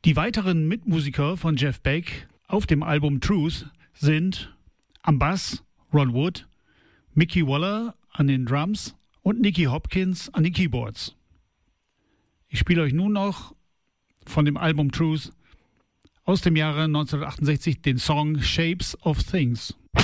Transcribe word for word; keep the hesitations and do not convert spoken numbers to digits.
Die weiteren Mitmusiker von Jeff Beck auf dem Album Truth sind am Bass Ron Wood, Mickey Waller an den Drums und Nicky Hopkins an den Keyboards. Ich spiele euch nun noch von dem Album Truth aus dem Jahre neunzehnhundertachtundsechzig den Song Shapes of Things.